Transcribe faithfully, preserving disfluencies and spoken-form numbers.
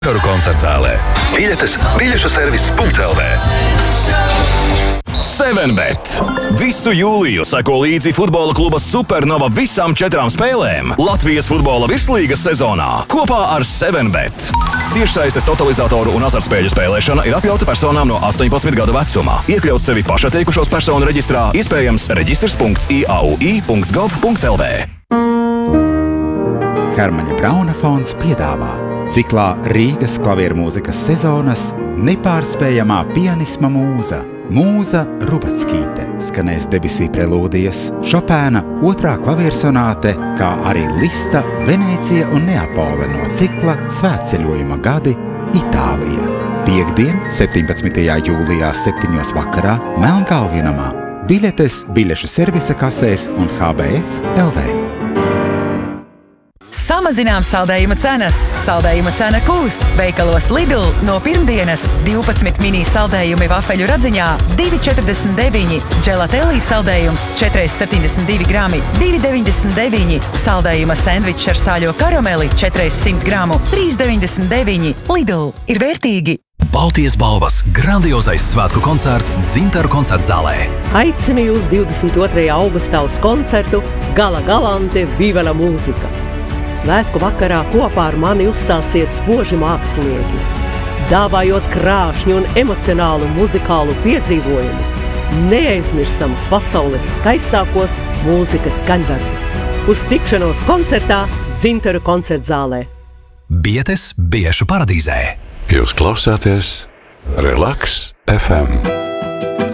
Zintaru koncertzālē. Biļetes biļešu serviss punkts el vē. seven bet. Visu jūliju seko līdzi futbola kluba Supernova visām četrām spēlēm Latvijas futbola virslīgas sezonā kopā ar seven bet. Tiešsaistes totalizatoru un azartspēļu spēlēšana ir atļauta personām no astoņpadsmit gadu vecuma. Iekļaut sevi pašatteikušos personu reģistrā, iespējams reģistrs punkts i a u i punkts gov punkts el vē. Hermaņa Brauna fonds piedāvā ciklā Rīgas klavieru mūzikas sezonas nepārspējamā pianisma mūza. Mūza Rubackīte skanēs Debesī prelūdijas, Šopēna otrā klaviersonāte, kā arī Lista, Venēcija un Neapole no cikla Svētceļojuma gadi Itālija. Piektdien, septiņpadsmitajā jūlijā septiņos vakarā Melnkalvinamā. Biļetes biļešu servisa kasēs un h b f punkt el vē. Samazinām saldējuma cenas. Saldējuma cena kūst. Veikalos Lidl no pirmdienas divpadsmit mini saldējumi vafeļu radziņā divi četrdesmit deviņi, dželatelī saldējums četri septiņdesmit divi grami divi deviņdesmit deviņi, saldējuma sendvičs ar sāļo karameli četrsimt gramu trīs deviņdesmit deviņi. Lidl ir vērtīgi. Baltijas balvas grandiozais svētku koncerts Zintaru koncertzālē. Aicinu jūs divdesmit otrajā augustā uz koncertu Gala Galante Vivela mūzika. Svētku vakarā kopā ar mani uzstāsies spoži mākslinieki, dāvājot krāšņu un emocionālu muzikālu piedzīvojumu, neaizmirstamus pasaules skaistākos mūzikas skaņdarbus. Uz tikšanos koncertā Zintaru koncertzālē. Biļetes biļešu paradīzē. Jūs klausāties Relaks ef em.